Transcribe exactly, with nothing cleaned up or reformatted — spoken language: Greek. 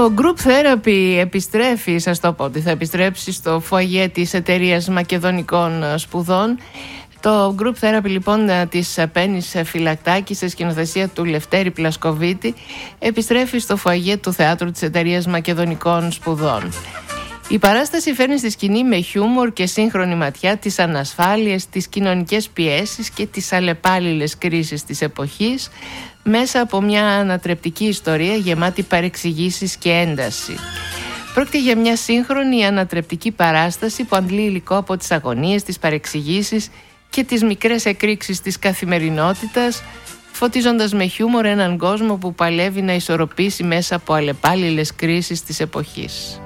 Το Group Therapy επιστρέφει, σας το πω ότι θα επιστρέψει στο φωαγέ της εταιρείας Μακεδονικών Σπουδών. Το Group Therapy λοιπόν της Πέννης Φυλακτάκη σε σκηνοθεσία του Λευτέρη Πλασκοβίτη επιστρέφει στο φωαγέ του θεάτρου της εταιρείας Μακεδονικών Σπουδών. Η παράσταση φέρνει στη σκηνή με χιούμορ και σύγχρονη ματιά τις ανασφάλειες, τις κοινωνικές πιέσεις και τις αλλεπάλληλες κρίσεις της εποχής μέσα από μια ανατρεπτική ιστορία γεμάτη παρεξηγήσεις και ένταση. Πρόκειται για μια σύγχρονη ανατρεπτική παράσταση που αντλεί υλικό από τις αγωνίες, τις παρεξηγήσεις και τις μικρές εκρήξεις της καθημερινότητας, φωτίζοντας με χιούμορ έναν κόσμο που παλεύει να ισορροπήσει μέσα από αλλεπάλληλες κρίσεις της εποχής.